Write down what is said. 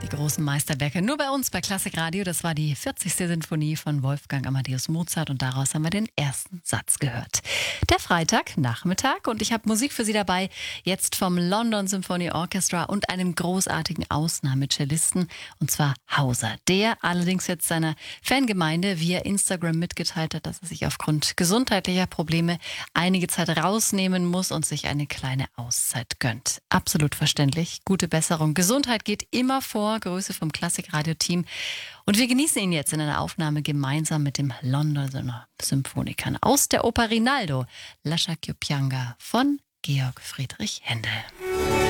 Die großen Meisterwerke nur bei uns bei Klassik Radio. Das war die 40. Sinfonie von Wolfgang Amadeus Mozart und daraus haben wir den ersten Satz gehört. Der Freitagnachmittag und ich habe Musik für Sie dabei, jetzt vom London Symphony Orchestra und einem großartigen Ausnahmecellisten, und zwar Hauser, der allerdings jetzt seiner Fangemeinde via Instagram mitgeteilt hat, dass er sich aufgrund gesundheitlicher Probleme einige Zeit rausnehmen muss und sich eine kleine Auszeit gönnt. Absolut verständlich, gute Besserung. Gesundheit geht immer vor. Grüße vom Klassik-Radio-Team. Und wir genießen ihn jetzt in einer Aufnahme gemeinsam mit dem Londoner Symphonikern aus der Oper Rinaldo, Lascia più pianga von Georg Friedrich Händel.